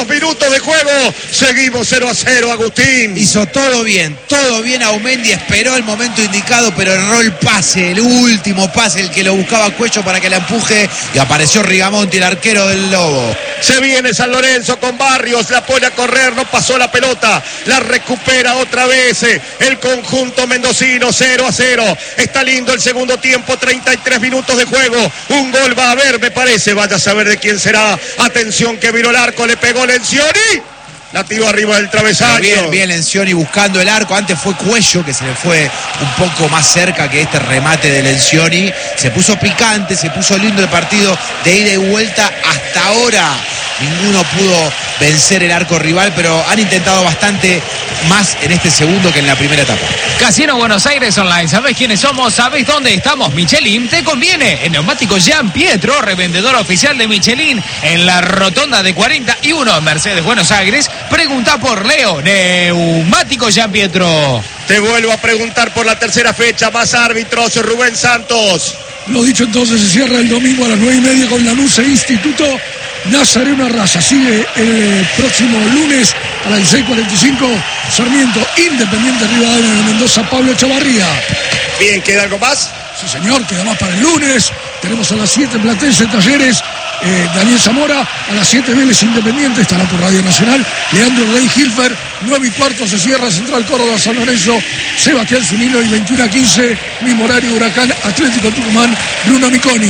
2 minutos de juego. Seguimos 0-0, Agustín. Hizo todo bien Aumendi, esperó el momento indicado, pero erró el pase, el último pase, el que lo buscaba Cuello para que la empuje, y apareció Rigamonti, el arquero del Lobo. Se viene San Lorenzo con Barrios, la pone a correr, no pasó la pelota, la recupera otra vez el conjunto mendocino. 0-0. Está lindo el segundo tiempo, 33 minutos de juego. Un gol va a haber, me parece. Vaya a saber de quién será. Atención que viró el arco, le pegó Lencioni. La tiró arriba del travesaño. Bien Lencioni buscando el arco. Antes fue Cuello que se le fue un poco más cerca que este remate de Lencioni. Se puso picante, se puso lindo el partido de ida y vuelta. Hasta ahora ninguno pudo vencer el arco rival, pero han intentado bastante más en este segundo que en la primera etapa. Casino Buenos Aires Online. ¿Sabés quiénes somos? ¿Sabés dónde estamos? Michelin te conviene. En Neumáticos Gian Pietro, revendedor oficial de Michelin, en la rotonda de 41 en Mercedes, Buenos Aires. Pregunta por Leo. Neumáticos Gian Pietro. Te vuelvo a preguntar por la tercera fecha. Más árbitros, Rubén Santos. Lo dicho, entonces se cierra el domingo a las 9:30 con Lanús e Instituto Nazareno Arrasa. Sigue el próximo lunes a las 16:45 Sarmiento Independiente Rivadavia de Mendoza, Pablo Chavarría. Bien, ¿queda algo más? Sí, señor, queda más para el lunes. Tenemos a las 7 Platense Talleres, Daniel Zamora. A las 7 Vélez Independiente, estará por Radio Nacional Leandro Rey Hilfer. 9:15 se cierra Central Córdoba San Lorenzo, Sebastián Zunino, y 21:15 mismo horario Huracán Atlético Tucumán, Bruno Miconi.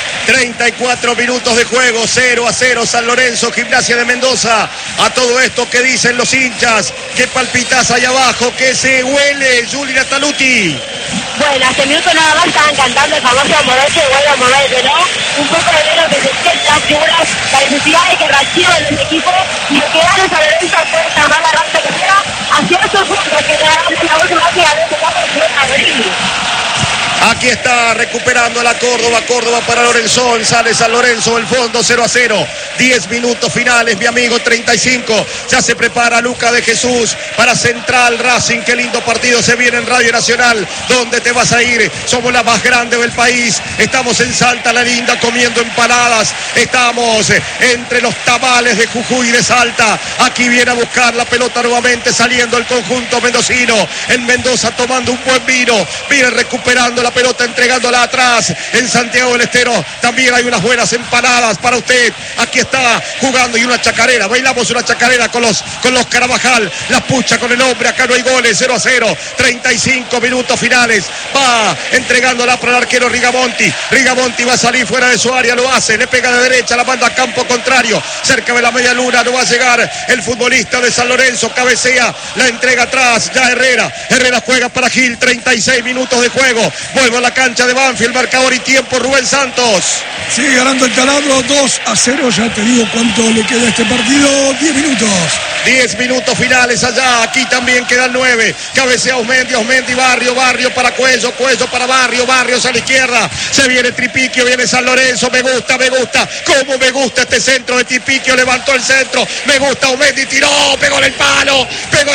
34 minutos de juego, 0-0 San Lorenzo, Gimnasia de Mendoza. A todo esto, ¿qué dicen los hinchas? ¿Qué palpitas ahí abajo? ¿Qué se huele, Juli Nataluti? Bueno, hace minutos nada más estaban cantando el famoso moverse, vuelve a moverse, ¿no? Un poco de menos que se sienten las figuras, la necesidad de que reaccionen el equipo, y lo que gana San Lorenzo puede llamar la raza que quiera hacia esos puntos que te dan la última que a veces vamos a venir. Aquí está recuperando la Córdoba para Lorenzón, sale San Lorenzo, el fondo 0-0, 10 minutos finales, mi amigo, 35, ya se prepara Luca de Jesús para Central Racing. Qué lindo partido se viene en Radio Nacional. ¿Dónde te vas a ir? Somos la más grande del país, estamos en Salta la Linda comiendo empanadas, estamos entre los tamales de Jujuy y de Salta. Aquí viene a buscar la pelota nuevamente, saliendo el conjunto mendocino, en Mendoza tomando un buen vino, viene recuperando la pelota, entregándola atrás en Santiago del Estero. También hay unas buenas empanadas para usted. Aquí está jugando, y una chacarera, bailamos una chacarera con los Carabajal, la pucha con el hombre. Acá no hay goles, 0-0, 35 minutos finales. Va entregándola para el arquero Rigamonti va a salir fuera de su área, lo hace, le pega de derecha, la manda a campo contrario, cerca de la media luna, no va a llegar el futbolista de San Lorenzo, cabecea, la entrega atrás, ya Herrera juega para Gil. 36 minutos de juego. Vuelve a la cancha de Banfield, marcador y tiempo, Rubén Santos. Sigue ganando el Taladro 2-0, ya te digo cuánto le queda a este partido, 10 minutos. 10 minutos finales allá, aquí también quedan 9. Cabecea Osmendi, Barrio para Cuello para Barrio a la izquierda. Se viene Tripiquio, viene San Lorenzo, me gusta. Cómo me gusta este centro de Tripiquio, levantó el centro, me gusta Osmendi, tiró, pegó en el palo,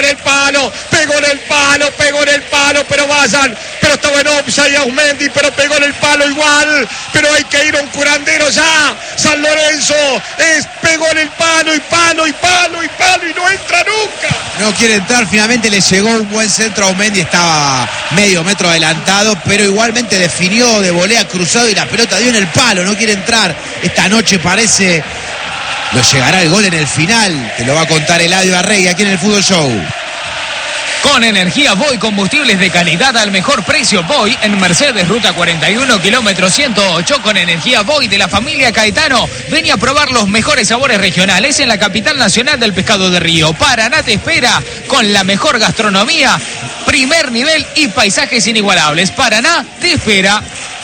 pero estaba en offside a Osmendi, pero pegó en el palo igual, pero hay que ir a un curandero ya. San Lorenzo pegó en el palo y no entra nunca. No quiere entrar, finalmente le llegó un buen centro a Osmendi, estaba medio metro adelantado, pero igualmente definió de volea cruzado y la pelota dio en el palo, no quiere entrar. Esta noche parece lo llegará el gol en el final, te lo va a contar Eladio Arregui aquí en el Fútbol Show. Con energía Voy, combustibles de calidad al mejor precio. Voy en Mercedes, ruta 41, kilómetro 108, con energía Voy de la familia Caetano. Ven a probar los mejores sabores regionales en la capital nacional del pescado de río. Paraná te espera con la mejor gastronomía, primer nivel y paisajes inigualables. Paraná te espera.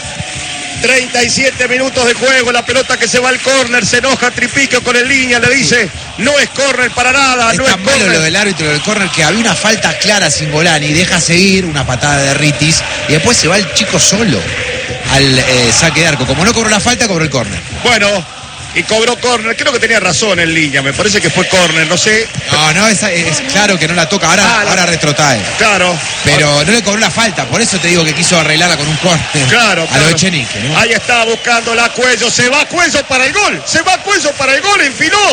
37 minutos de juego, la pelota que se va al córner, se enoja Tripiquio con el línea, le dice, no es córner para nada, es no es tan malo córner. Lo del árbitro del córner que había una falta clara sin Golani, deja seguir una patada de Ritis y después se va el chico solo al saque de arco. Como no cobró la falta, cobró el córner. Bueno, y cobró córner, creo que tenía razón en línea, me parece que fue córner, no sé. No, es claro que no la toca, ahora retrotrae. Claro. Pero no le cobró la falta, por eso te digo que quiso arreglarla con un córner. Claro. A lo Echenique, ¿no? Ahí está buscando la Cuello, se va Cuello para el gol, enfiló.